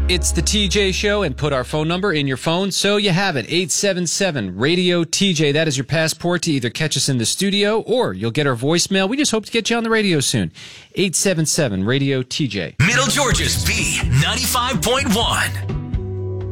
It's the TJ Show, and put our phone number in your phone so you have it. 877-RADIO-TJ. That is your passport to either catch us in the studio or you'll get our voicemail. We just hope to get you on the radio soon. 877-RADIO-TJ. Middle Georgia's B95.1.